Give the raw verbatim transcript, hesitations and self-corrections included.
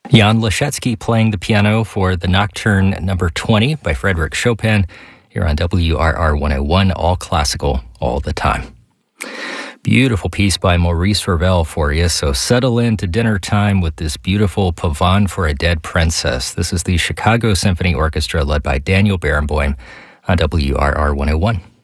Jan Leschetski playing the piano for the Nocturne number twenty by Frédéric Chopin here on W R R one oh one, all classical, all the time. Beautiful piece by Maurice Ravel for you, so settle into dinner time with this beautiful Pavane for a Dead Princess. This is the Chicago Symphony Orchestra led by Daniel Barenboim on W R R one oh one.